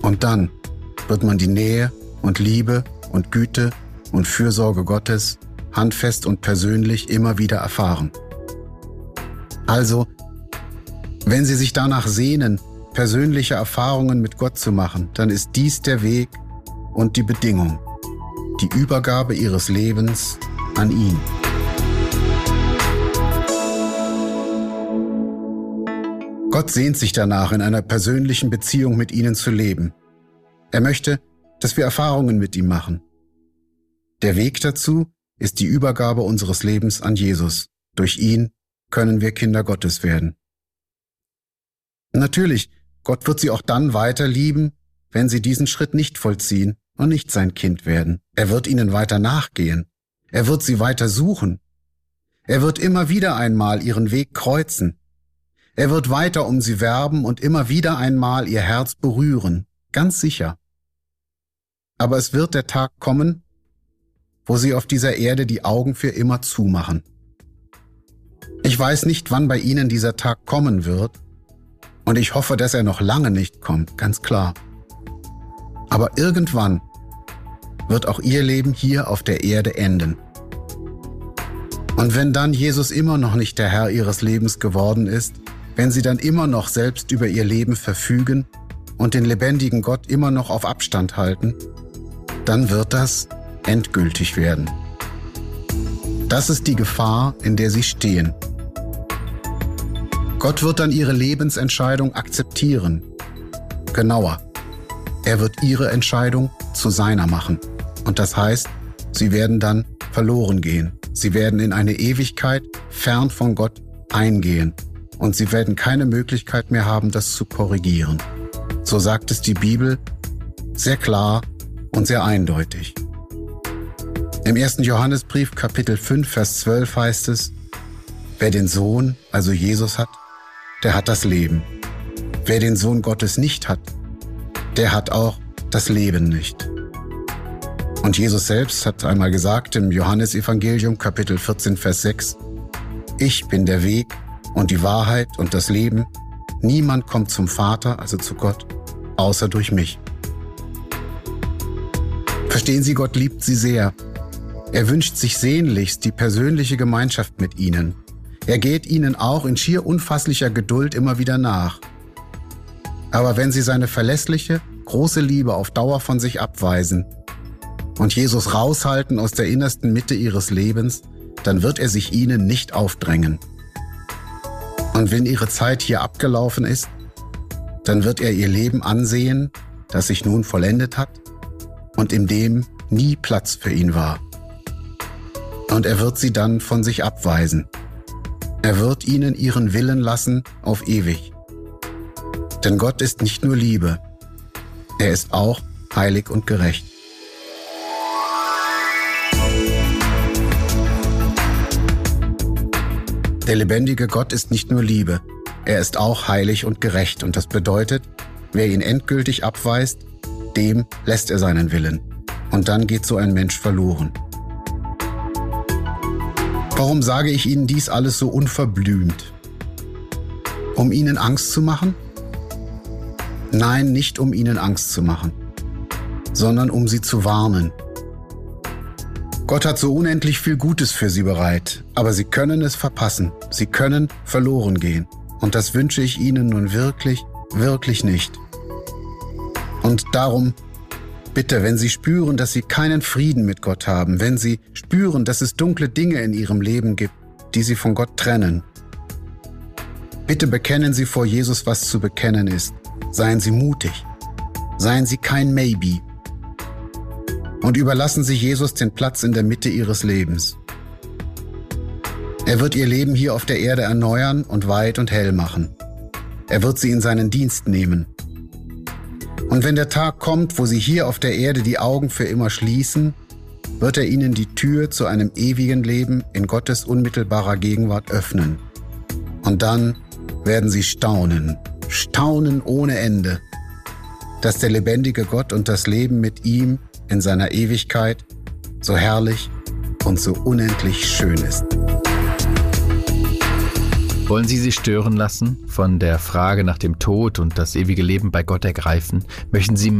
Und dann wird man die Nähe und Liebe und Güte und Fürsorge Gottes handfest und persönlich immer wieder erfahren. Also, wenn Sie sich danach sehnen, persönliche Erfahrungen mit Gott zu machen, dann ist dies der Weg und die Bedingung, die Übergabe Ihres Lebens an ihn. Gott sehnt sich danach, in einer persönlichen Beziehung mit Ihnen zu leben. Er möchte, dass wir Erfahrungen mit ihm machen. Der Weg dazu ist die Übergabe unseres Lebens an Jesus. Durch ihn können wir Kinder Gottes werden. Natürlich, Gott wird Sie auch dann weiter lieben, wenn Sie diesen Schritt nicht vollziehen und nicht sein Kind werden. Er wird Ihnen weiter nachgehen. Er wird Sie weiter suchen. Er wird immer wieder einmal Ihren Weg kreuzen. Er wird weiter um Sie werben und immer wieder einmal Ihr Herz berühren. Ganz sicher. Aber es wird der Tag kommen, wo Sie auf dieser Erde die Augen für immer zumachen. Ich weiß nicht, wann bei Ihnen dieser Tag kommen wird, und ich hoffe, dass er noch lange nicht kommt, ganz klar. Aber irgendwann wird auch Ihr Leben hier auf der Erde enden. Und wenn dann Jesus immer noch nicht der Herr Ihres Lebens geworden ist, wenn Sie dann immer noch selbst über Ihr Leben verfügen und den lebendigen Gott immer noch auf Abstand halten, dann wird das endgültig werden. Das ist die Gefahr, in der Sie stehen. Gott wird dann Ihre Lebensentscheidung akzeptieren. Genauer, er wird Ihre Entscheidung zu seiner machen. Und das heißt, Sie werden dann verloren gehen. Sie werden in eine Ewigkeit fern von Gott eingehen. Und Sie werden keine Möglichkeit mehr haben, das zu korrigieren. So sagt es die Bibel sehr klar und sehr eindeutig. Im 1. Johannesbrief, Kapitel 5, Vers 12 heißt es: Wer den Sohn, also Jesus hat, der hat das Leben. Wer den Sohn Gottes nicht hat, der hat auch das Leben nicht. Und Jesus selbst hat einmal gesagt im Johannesevangelium, Kapitel 14, Vers 6, Ich bin der Weg und die Wahrheit und das Leben. Niemand kommt zum Vater, also zu Gott, außer durch mich. Verstehen Sie, Gott liebt Sie sehr. Er wünscht sich sehnlichst die persönliche Gemeinschaft mit Ihnen. Er geht Ihnen auch in schier unfasslicher Geduld immer wieder nach. Aber wenn Sie seine verlässliche, große Liebe auf Dauer von sich abweisen und Jesus raushalten aus der innersten Mitte Ihres Lebens, dann wird er sich Ihnen nicht aufdrängen. Und wenn Ihre Zeit hier abgelaufen ist, dann wird er Ihr Leben ansehen, das sich nun vollendet hat und in dem nie Platz für ihn war. Und er wird Sie dann von sich abweisen. Er wird Ihnen Ihren Willen lassen auf ewig. Denn Gott ist nicht nur Liebe, er ist auch heilig und gerecht. Der lebendige Gott ist nicht nur Liebe, er ist auch heilig und gerecht. Und das bedeutet, wer ihn endgültig abweist, dem lässt er seinen Willen. Und dann geht so ein Mensch verloren. Warum sage ich Ihnen dies alles so unverblümt? Um Ihnen Angst zu machen? Nein, nicht um Ihnen Angst zu machen, sondern um Sie zu warnen. Gott hat so unendlich viel Gutes für Sie bereit, aber Sie können es verpassen. Sie können verloren gehen. Und das wünsche ich Ihnen nun wirklich, wirklich nicht. Und darum, bitte, wenn Sie spüren, dass Sie keinen Frieden mit Gott haben, wenn Sie spüren, dass es dunkle Dinge in Ihrem Leben gibt, die Sie von Gott trennen, bitte bekennen Sie vor Jesus, was zu bekennen ist. Seien Sie mutig. Seien Sie kein Maybe. Und überlassen Sie Jesus den Platz in der Mitte Ihres Lebens. Er wird Ihr Leben hier auf der Erde erneuern und weit und hell machen. Er wird Sie in seinen Dienst nehmen. Und wenn der Tag kommt, wo Sie hier auf der Erde die Augen für immer schließen, wird er Ihnen die Tür zu einem ewigen Leben in Gottes unmittelbarer Gegenwart öffnen. Und dann werden Sie staunen, staunen ohne Ende, dass der lebendige Gott und das Leben mit ihm in seiner Ewigkeit so herrlich und so unendlich schön ist. Wollen Sie sich stören lassen, von der Frage nach dem Tod und das ewige Leben bei Gott ergreifen? Möchten Sie